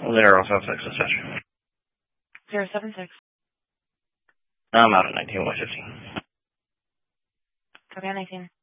076 dispatch. 076. I'm out at 19 115. Okay, 19.